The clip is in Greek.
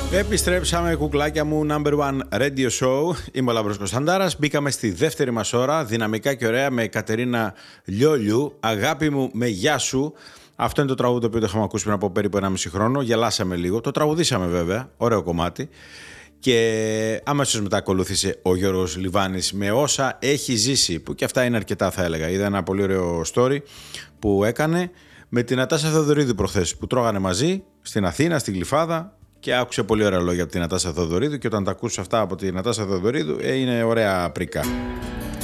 Επιστρέψαμε, κουκλάκια μου, number one radio show. Είμαι ο Λάμπρος Κωνσταντάρας. Μπήκαμε στη δεύτερη μας ώρα, δυναμικά και ωραία, με Κατερίνα Λιόλιου. Αγάπη μου, με γεια σου. Αυτό είναι το τραγούδι το οποίο το είχαμε ακούσει πριν από περίπου 1,5 χρόνο. Γελάσαμε λίγο. Το τραγουδήσαμε βέβαια. Ωραίο κομμάτι. Και αμέσως μετά ακολούθησε ο Γιώργος Λιβάνης με όσα έχει ζήσει. Που και αυτά είναι αρκετά, θα έλεγα. Είδα ένα πολύ ωραίο story που έκανε με την Νατάσα Θεοδωρίδου προχθές. Που τρώγανε μαζί στην Αθήνα, στην Γλυφάδα. Και άκουσε πολύ ωραία λόγια από την Νατάσα Θεοδωρίδου. Και όταν τα ακούσεις αυτά από την Νατάσα Θεοδωρίδου, είναι ωραία πρικά.